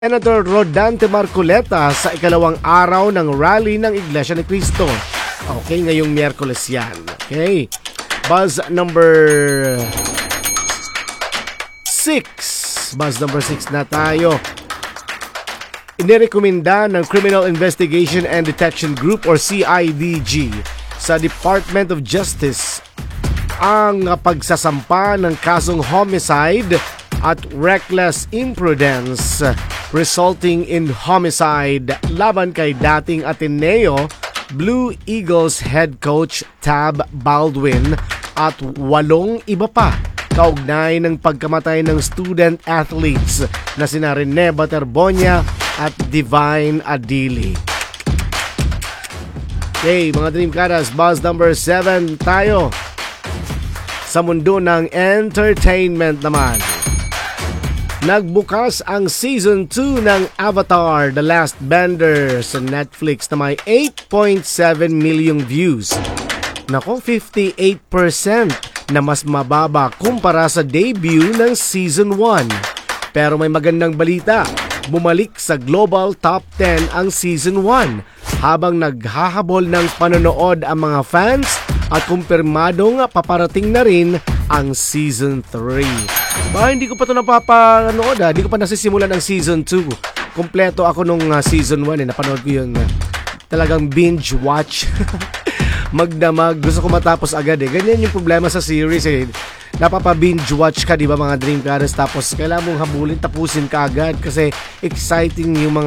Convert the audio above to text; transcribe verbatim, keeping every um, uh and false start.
Senator Rodante Marcoleta sa ikalawang araw ng rally ng Iglesia ni Cristo. Okay, ngayong Miyerkules yan. Okay. Buzz number six. Buzz number six na tayo. Inirekomenda ng Criminal Investigation and Detection Group or C I D G sa Department of Justice ang pagsasampa ng kasong homicide at reckless imprudence resulting in homicide laban kay dating Ateneo Blue Eagles head coach Tab Baldwin at walong iba pa kaugnay ng pagkamatay ng student athletes na sina Rene Baterbonia at Divine Adili. Okay, mga Dreamcadas, buzz number seven tayo. Sa mundo ng entertainment naman, nagbukas ang Season two ng Avatar The Last Bender sa Netflix na may eight point seven million views. Nako, fifty-eight percent na mas mababa kumpara sa debut ng Season one. Pero may magandang balita, bumalik sa Global Top ten ang Season one habang naghahabol ng panonood ang mga fans at kumpirmadong paparating na rin ang Season three. Ba, hindi ko pa ito napapanood ha. Hindi ko pa nasisimulan ang Season two. Kompleto ako nung uh, Season one eh. Napanood ko yun. Uh, talagang binge watch. Magdamag. Gusto ko matapos agad eh. Ganyan yung problema sa series eh. Napapa-binge watch ka, di ba mga Dreamcadas? Tapos kailangan mong habulin, tapusin ka agad kasi exciting yung mga